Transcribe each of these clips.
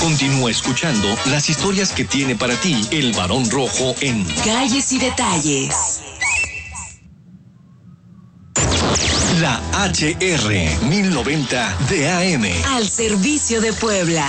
Continúa escuchando las historias que tiene para ti el Barón Rojo en Calles y Detalles. La HR 1090 de AM. Al servicio de Puebla.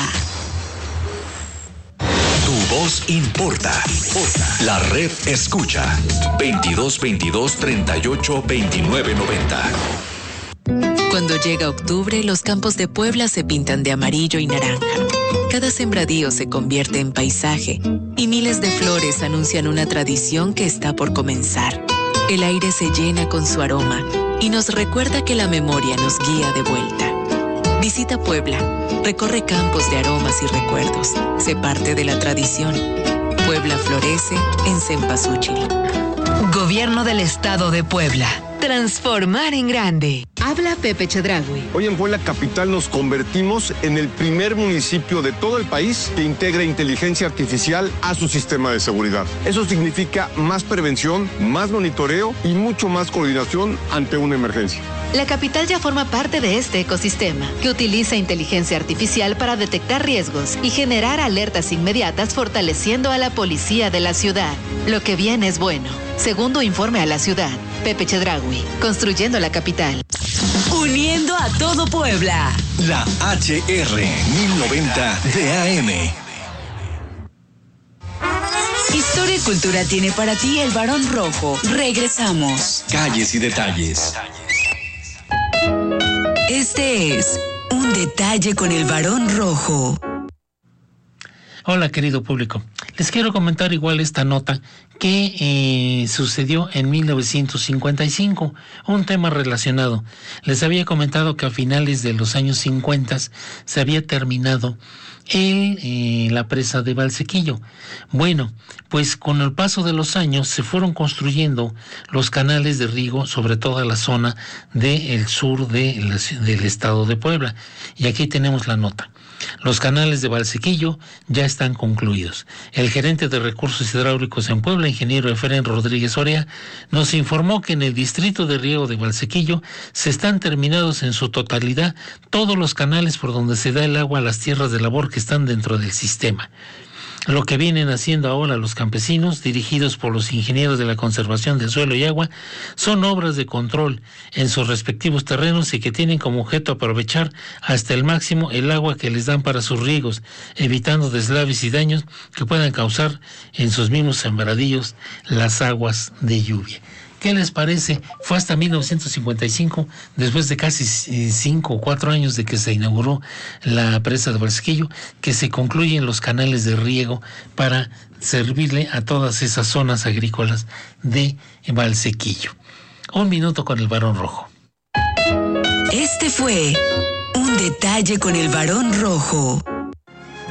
Tu voz importa. La red escucha. 2222 38 29 90. Cuando llega octubre, los campos de Puebla se pintan de amarillo y naranja. Cada sembradío se convierte en paisaje y miles de flores anuncian una tradición que está por comenzar. El aire se llena con su aroma y nos recuerda que la memoria nos guía de vuelta. Visita Puebla, recorre campos de aromas y recuerdos, sé parte de la tradición. Puebla florece en Cempasúchil. Gobierno del Estado de Puebla. Transformar en grande. Habla Pepe Chedraui. Hoy en Puebla Capital nos convertimos en el primer municipio de todo el país que integra inteligencia artificial a su sistema de seguridad. Eso significa más prevención, más monitoreo y mucho más coordinación ante una emergencia. La capital ya forma parte de este ecosistema, que utiliza inteligencia artificial para detectar riesgos y generar alertas inmediatas, fortaleciendo a la policía de la ciudad. Lo que viene es bueno. Segundo informe a la ciudad. Pepe Chedraui, construyendo la capital. Uniendo a todo Puebla. La HR 1090 de AM. Historia y cultura tiene para ti el Barón Rojo. Regresamos. Calles y Detalles. Este es Un Detalle con el Barón Rojo. Hola, querido público. Les quiero comentar igual esta nota que sucedió en 1955, un tema relacionado. Les había comentado que a finales de los años 50 se había terminado la presa de Valsequillo. Bueno, pues con el paso de los años se fueron construyendo los canales de riego sobre toda la zona del sur del estado de Puebla. Y aquí tenemos la nota. Los canales de Valsequillo ya están concluidos. El gerente de Recursos Hidráulicos en Puebla, ingeniero Efraín Rodríguez Orea, nos informó que en el distrito de riego de Valsequillo se están terminados en su totalidad todos los canales por donde se da el agua a las tierras de labor que están dentro del sistema. Lo que vienen haciendo ahora los campesinos, dirigidos por los ingenieros de la conservación del suelo y agua, son obras de control en sus respectivos terrenos y que tienen como objeto aprovechar hasta el máximo el agua que les dan para sus riegos, evitando deslaves y daños que puedan causar en sus mismos sembradíos las aguas de lluvia. ¿Qué les parece? Fue hasta 1955, después de casi 5 o 4 años de que se inauguró la presa de Valsequillo, que se concluyen los canales de riego para servirle a todas esas zonas agrícolas de Valsequillo. 1 minuto con el Barón Rojo. Este fue Un Detalle con el Barón Rojo.